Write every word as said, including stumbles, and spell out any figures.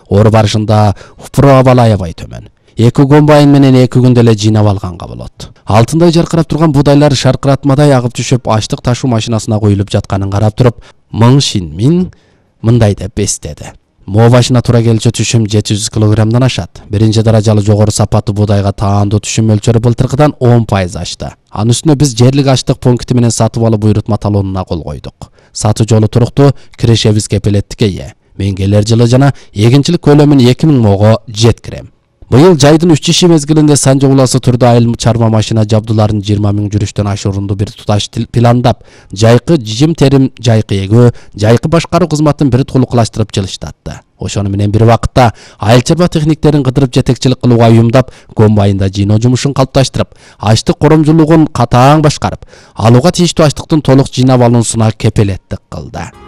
оор барышында права аябай төмөн. Эки комбайн менен эки күндө эле жыйнап алганга болот. Алтындай жаркырап турган буудайлар шаркыратмадай агып түшүп, аштык ташуу машинасына коюлуп жатканын карап туруп, Мың Шинмин мындай деп эстеди. Мо башына туура келчү түшүм жети жүз килограммдан ашат. Биринчи даражалуу жогору сапаттуу буудайга таандуу түшүм мөлчөрү былтыркыдан он пайыз ашты. Анын үстүнө биз жерлик аштык пункти менен сатып алуу буйрутма талонуна кол койдук. Сатуу жолу туруктуу, кирешебиз кепилеттикке ээ. Мен келер жылы жана эгинчилик көлөмүн эки миң мого жеткирем. Быйыл жайдын үч иши мезгилинде Санжы ууласы түрдө айыл чарба машина жабдууларын жыйырма миң жүрүштөн ашырууну бир туташ пландап, жайкы жим терим жайкы эгүү, жайкы башкаруу кызматын бир толуклаштырып жылыштатты. Ошону менен бир убакытта айыл чарба техниктерин кыдырып жетекчилик кылууга уюмдап, комбайнда жыйноо жумушун калыпташтырып, аштык коромжулугун катаң башкарып, алууга тийиштүү аштыктын толук жыйнап алуусуна кепилеттик кылды.